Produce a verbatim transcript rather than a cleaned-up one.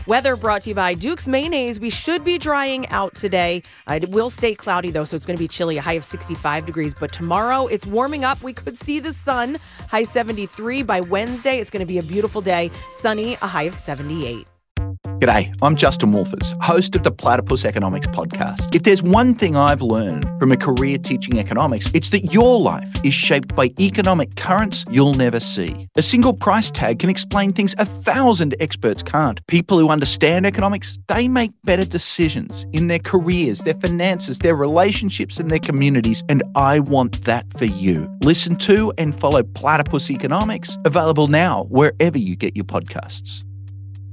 Weather brought to you by Duke's Mayonnaise. We should be drying out today. Uh, it will stay cloudy, though, so it's going to be chilly, a high of sixty-five degrees. But tomorrow, it's warming up. We could see the sun, high seventy-three. By Wednesday, it's going to be a beautiful day, sunny, a high of seventy-eight. G'day, I'm Justin Wolfers, host of the Platypus Economics podcast. If there's one thing I've learned from a career teaching economics, it's that your life is shaped by economic currents you'll never see. A single price tag can explain things a thousand experts can't. People who understand economics, they make better decisions in their careers, their finances, their relationships, and their communities, and I want that for you. Listen to and follow Platypus Economics, available now wherever you get your podcasts.